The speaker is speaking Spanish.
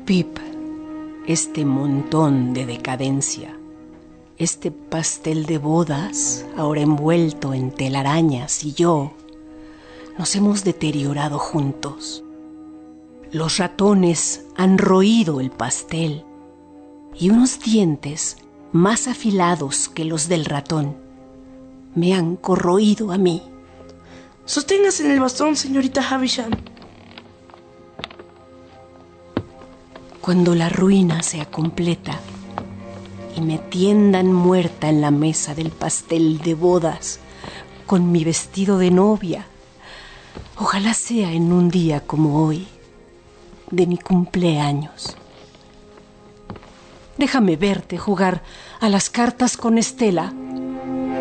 Pip, este montón de decadencia, este pastel de bodas ahora envuelto en telarañas y yo, nos hemos deteriorado juntos. Los ratones han roído el pastel y unos dientes más afilados que los del ratón me han corroído a mí. Sosténgase en el bastón, señorita Havisham. Cuando la ruina sea completa y me tiendan muerta en la mesa del pastel de bodas con mi vestido de novia, ojalá sea en un día como hoy, de mi cumpleaños. Déjame verte jugar a las cartas con Estela